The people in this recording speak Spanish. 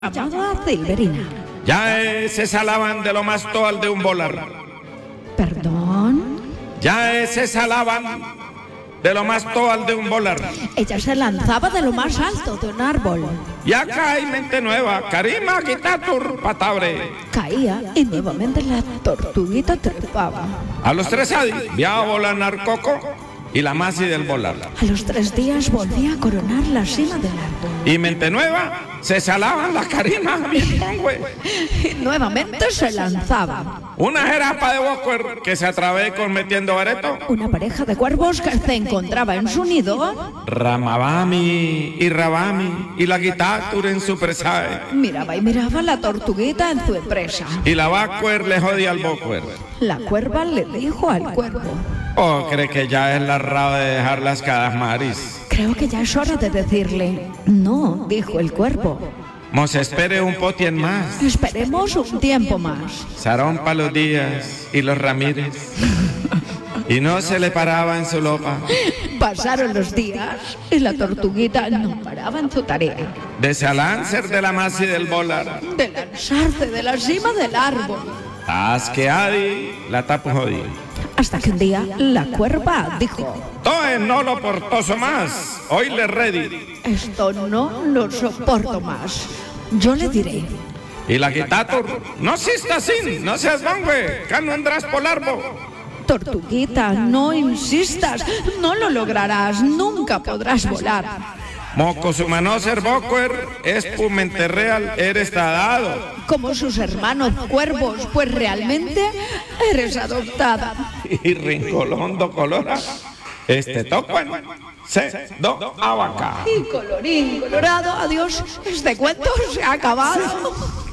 Llamada Silverina. Ya se salaban de lo más toal de un volar. ¿Perdón? Ya se salaban de lo más toal de un volar. Ella se lanzaba de lo más alto de un árbol. Y acá hay mente nueva, Karima Gitatur Patabre. Caía y nuevamente la tortuguita trepaba. A los 3 años, via volar narcoco y la masi del volar. A los 3 días volvía a coronar la cima del árbol. Y mente nueva, se salaban la Karima bien güey. Y nuevamente se lanzaba. Una jerapa de Bocuer que se atravé con metiendo bareto. Una pareja de cuervos que se encontraba en su nido. Ramabami y Rabami y la guitatura en su presae. Miraba y miraba la tortuguita en su presa. Y la Bacuer le jodía al Bocuer. La cuerva le dijo al cuervo: ¿O cree que ya es la raba de dejar las cadas maris? creo que ya es hora de decirle. No, dijo el cuervo. Mos espere un potien más. Esperemos un tiempo más. Sarón pa' los días y los Ramírez. Y no se le paraba en su lopa. Pasaron los días y la tortuguita no paraba en su tarea De salancer de la masi del volar. de lanzarse de la cima del árbol. Que adi la tapu jodí. Hasta que un día la cuerva dijo: Toe no lo portoso más. Hoy le ready. esto no lo soporto más. Yo le diré. Y la guitatur, no sista sin, no seas bangüe, que no andrás por largo. Tortuguita, no insistas, no lo lograrás, nunca podrás volar. Moco su mano ser bocuer, es pumente real, eres dado. Como sus hermanos cuervos, pues realmente eres adoptada. Y rincolondo colora, tocan, se do abaca. Y colorín colorado, adiós, este cuento se ha acabado.